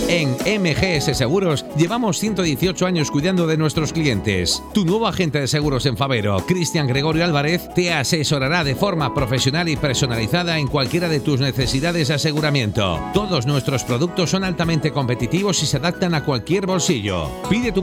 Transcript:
En MGS Seguros llevamos 118 años cuidando de nuestros clientes. Tu nuevo agente de seguros en Fabero, Cristian Gregorio Álvarez, te asesorará de forma profesional y personalizada en cualquiera de tus necesidades de aseguramiento. Todos nuestros productos son altamente competitivos y se adaptan a cualquier bolsillo. Pide tu